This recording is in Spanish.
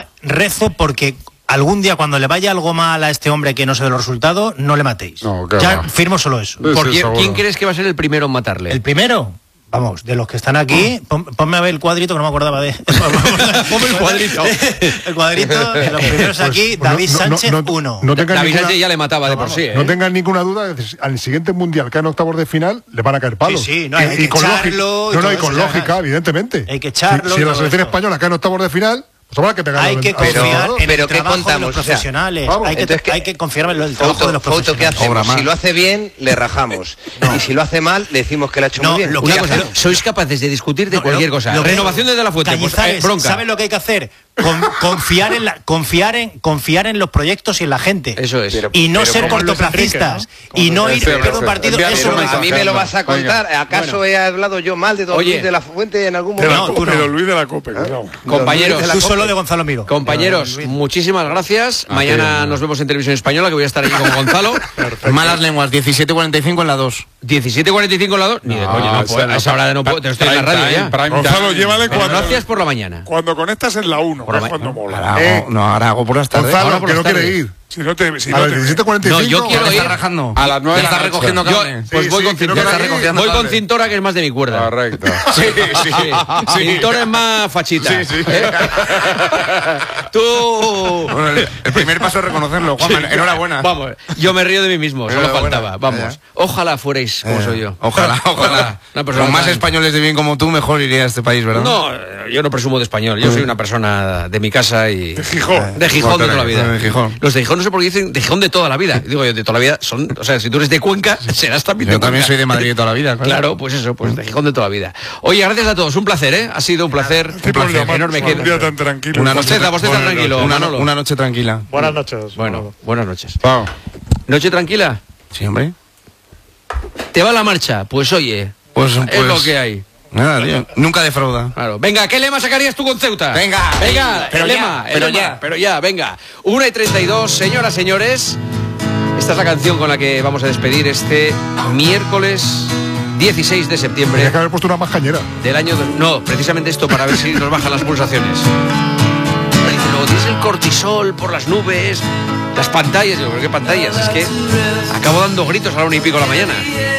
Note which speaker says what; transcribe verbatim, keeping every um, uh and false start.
Speaker 1: verdad, rezo porque algún día cuando le vaya algo mal a este hombre que no se ve los resultados, no le matéis.
Speaker 2: No,
Speaker 1: ya
Speaker 2: va.
Speaker 1: firmo solo eso.
Speaker 2: Sí,
Speaker 3: ¿Por
Speaker 2: sí,
Speaker 3: quién,
Speaker 2: seguro.
Speaker 3: quién crees que va a ser el primero en matarle?
Speaker 1: El primero, vamos, de los que están aquí, pon, ponme a ver el cuadrito que no me acordaba de.
Speaker 3: Ponme el cuadrito.
Speaker 1: El cuadrito, de los primeros aquí,
Speaker 2: Pues,
Speaker 1: David
Speaker 2: no, no,
Speaker 1: Sánchez,
Speaker 2: no, no,
Speaker 1: uno.
Speaker 2: no tengan
Speaker 3: David
Speaker 2: ninguna-
Speaker 3: Sánchez ya le mataba de por sí, ¿eh?
Speaker 2: No tengan ninguna duda, al siguiente mundial que en octavos de final le van a caer palos.
Speaker 1: Sí, sí, no,
Speaker 2: y,
Speaker 1: hay
Speaker 2: y
Speaker 1: que
Speaker 2: con
Speaker 1: echarlo
Speaker 2: lógica,
Speaker 1: y
Speaker 2: no, no,
Speaker 1: todo
Speaker 2: y con
Speaker 1: eso,
Speaker 2: lógica,
Speaker 1: además.
Speaker 2: evidentemente.
Speaker 1: Hay que echarlo
Speaker 2: Si, si
Speaker 1: y
Speaker 2: la
Speaker 1: todo
Speaker 2: selección
Speaker 1: eso.
Speaker 2: española cae en octavos de final, pues habrá que pegarle
Speaker 1: Hay que
Speaker 2: al- al
Speaker 1: confiar
Speaker 2: jugador.
Speaker 1: en
Speaker 4: Pero
Speaker 1: el
Speaker 4: ¿qué
Speaker 1: trabajo
Speaker 4: contamos?
Speaker 1: de los
Speaker 4: O sea,
Speaker 1: profesionales.
Speaker 2: vamos,
Speaker 1: hay, que,
Speaker 4: entonces, ¿qué-
Speaker 1: hay que confiar en el trabajo
Speaker 4: Foto,
Speaker 1: de los
Speaker 4: foto, ¿qué
Speaker 1: profesionales.
Speaker 2: Obra
Speaker 4: hacemos?
Speaker 2: más.
Speaker 4: Si lo hace bien, le rajamos. Y si lo hace mal, le decimos que lo ha hecho
Speaker 1: No,
Speaker 4: muy bien.
Speaker 1: lo que
Speaker 3: Una
Speaker 1: hay
Speaker 3: cosa,
Speaker 1: que hacer-
Speaker 3: sois capaces de discutir de
Speaker 1: No,
Speaker 3: cualquier
Speaker 1: lo-
Speaker 3: cosa.
Speaker 1: lo que-
Speaker 3: Renovación desde la fuente, pues,
Speaker 1: Cañizares,
Speaker 3: eh, bronca.
Speaker 1: ¿sabes lo que hay que hacer? Con- confiar en la, confiar en confiar en los proyectos y en la gente.
Speaker 3: Eso es.
Speaker 5: Pero-
Speaker 1: y no
Speaker 5: pero
Speaker 1: ser
Speaker 5: como Luis
Speaker 1: cortoplacistas
Speaker 5: Enrique, ¿no?
Speaker 1: y no
Speaker 5: Como
Speaker 1: ir
Speaker 5: Luis
Speaker 1: a
Speaker 5: Enrique.
Speaker 1: un partido.
Speaker 5: Envíale
Speaker 1: Eso
Speaker 5: un
Speaker 1: no
Speaker 4: Pero a mí me lo vas a contar. ¿Acaso he hablado yo mal de Don
Speaker 3: Oye.
Speaker 4: Luis de la Fuente en algún
Speaker 5: De la
Speaker 4: momento?
Speaker 1: No, tú
Speaker 5: Cope,
Speaker 1: no.
Speaker 5: don Luis de la Cope, cuidado.
Speaker 3: Compañeros,
Speaker 4: de la
Speaker 1: Tú
Speaker 4: Cope.
Speaker 1: solo de Gonzalo Miro.
Speaker 3: compañeros, muchísimas gracias. Mañana nos vemos en Televisión Española, que voy a estar allí con Gonzalo.
Speaker 6: Malas lenguas, diecisiete cuarenta y cinco en la dos.
Speaker 3: diecisiete cuarenta y cinco en la dos. Ni de
Speaker 5: No,
Speaker 3: coña, no,
Speaker 5: esa
Speaker 3: puedo,
Speaker 5: no.
Speaker 3: a esa hora no puedo. Te estoy en la
Speaker 5: Prime
Speaker 3: radio
Speaker 5: time,
Speaker 3: ya.
Speaker 5: prime
Speaker 2: Gonzalo,
Speaker 5: time.
Speaker 2: llévale
Speaker 3: Pero
Speaker 2: cuatro.
Speaker 3: gracias por la mañana.
Speaker 5: Cuando conectas en la uno,
Speaker 3: Por
Speaker 5: que
Speaker 3: la
Speaker 5: es cuando
Speaker 3: ma-
Speaker 5: mola.
Speaker 6: Ahora
Speaker 2: Eh,
Speaker 6: hago, no, ahora hago por las tardes.
Speaker 2: Gonzalo,
Speaker 3: ahora por
Speaker 2: que
Speaker 3: las
Speaker 2: no quiere
Speaker 3: tardes.
Speaker 2: ir.
Speaker 5: Si no te... Si
Speaker 2: A
Speaker 5: no
Speaker 2: las
Speaker 5: te
Speaker 2: diecisiete cuarenta y cinco.
Speaker 3: No, yo quiero
Speaker 6: Ya
Speaker 3: ir.
Speaker 6: está rajando.
Speaker 5: A las nueve
Speaker 6: Ya
Speaker 5: de
Speaker 6: está
Speaker 5: la noche.
Speaker 6: recogiendo
Speaker 3: Yo,
Speaker 6: cable.
Speaker 3: pues
Speaker 2: Sí,
Speaker 3: voy
Speaker 2: sí,
Speaker 3: con
Speaker 2: que no
Speaker 3: cintora.
Speaker 2: quiere ir.
Speaker 6: recogiendo
Speaker 3: Voy con
Speaker 6: cable.
Speaker 3: cintora, que es más de mi cuerda.
Speaker 5: Correcto.
Speaker 3: Sí, sí, sí. Cintora es más fachita.
Speaker 6: Sí, sí.
Speaker 3: ¿Eh? Tú.
Speaker 6: Bueno, el, el primer paso es reconocerlo, Juanma. Enhorabuena.
Speaker 3: Vamos, yo me río de mí mismo, solo
Speaker 6: Enhorabuena.
Speaker 3: faltaba. Vamos.
Speaker 6: Ya.
Speaker 3: Ojalá fuerais como soy yo.
Speaker 6: Ojalá, ojalá.
Speaker 3: Una persona
Speaker 6: Con más
Speaker 3: tan-
Speaker 6: españoles de bien como tú, mejor iría a este país, ¿verdad?
Speaker 3: No, eh, yo no presumo de español. Yo soy una persona de mi casa y.
Speaker 5: De Gijón.
Speaker 3: De Gijón de toda la vida.
Speaker 6: De Gijón.
Speaker 3: Los de Gijón no sé por qué dicen de Gijón de toda la vida. Digo yo, de toda la vida son. O sea, si tú eres de Cuenca, serás también de
Speaker 6: Yo también
Speaker 3: Cuenca.
Speaker 6: soy de Madrid de toda la vida.
Speaker 3: Claro, pues eso, pues de Gijón de toda la vida. Oye, gracias a todos. Un placer, ¿eh? Ha sido un placer.
Speaker 5: Sí, por llamar,
Speaker 3: enorme.
Speaker 5: un día
Speaker 3: Que...
Speaker 5: tan tranquilo.
Speaker 6: Una
Speaker 3: Bosteza,
Speaker 6: noche,
Speaker 3: bosteza
Speaker 5: Buenas
Speaker 3: tranquilo.
Speaker 5: noches.
Speaker 6: una,
Speaker 3: Manolo.
Speaker 6: una noche tranquila.
Speaker 5: Buenas noches.
Speaker 3: Bueno, buenas noches.
Speaker 2: Vamos.
Speaker 3: ¿Noche tranquila?
Speaker 6: Sí, hombre.
Speaker 3: ¿Te va la marcha? Pues oye,
Speaker 6: Pues,
Speaker 3: es
Speaker 6: pues
Speaker 3: lo que hay.
Speaker 6: Nada, tío. Nunca defrauda.
Speaker 3: Claro. Venga, ¿qué lema sacarías tú con Ceuta?
Speaker 6: Venga,
Speaker 3: venga,
Speaker 6: pero
Speaker 3: el
Speaker 6: ya,
Speaker 3: lema, el
Speaker 6: pero
Speaker 3: lema,
Speaker 6: ya.
Speaker 3: pero ya, venga. Una y treinta y dos, señoras, señores. Esta es la canción con la que vamos a despedir este miércoles dieciséis de septiembre
Speaker 2: Tenía que haber puesto una más cañera.
Speaker 3: del año... dos- No, precisamente esto para ver si nos bajan las pulsaciones. Me dicen, luego tienes el cortisol por las nubes, las pantallas. Digo, ¿pero qué pantallas? Es que acabo dando gritos a la una y pico de la mañana.